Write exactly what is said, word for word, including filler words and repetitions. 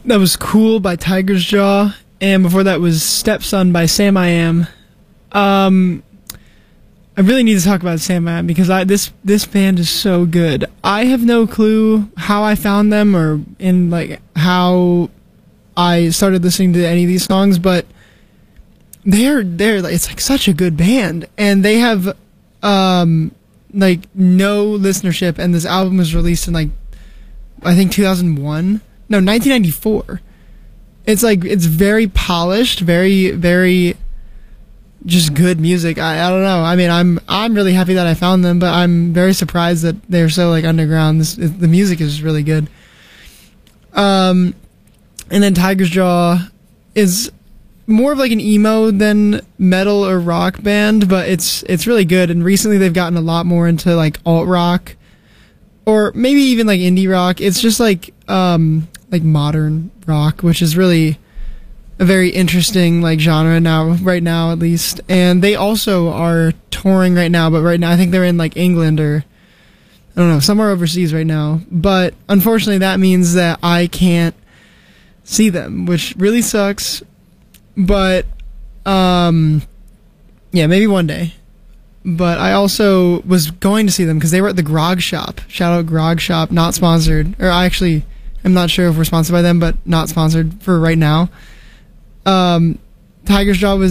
That was Cool by Tiger's Jaw, and before that was Stepson by Sam I Am. Um, I really need to talk about Sam I Am because I this this band is so good. I have no clue how I found them or in like how I started listening to any of these songs, but they're they're like, it's like such a good band, and they have um like no listenership, and this album was released in like I think two thousand one. No, nineteen ninety-four. It's like, it's very polished, very, very just good music. I, I don't know. I mean, I'm I'm really happy that I found them, but I'm very surprised that they're so like underground. This, the music is really good. Um, and then Tiger's Jaw is more of like an emo than metal or rock band, but it's it's really good. And recently they've gotten a lot more into like alt rock, or maybe even like indie rock. It's just like um like modern rock, which is really a very interesting like genre now, right now at least. And they also are touring right now, but right now I think they're in like England or I don't know, somewhere overseas right now. But unfortunately that means that I can't see them, which really sucks. But um yeah, maybe one day. But I also was going to see them because they were at the Grog Shop. Shout out Grog Shop, not sponsored. Or I actually, I'm not sure if we're sponsored by them, but not sponsored for right now. Um, Tiger's Jaw was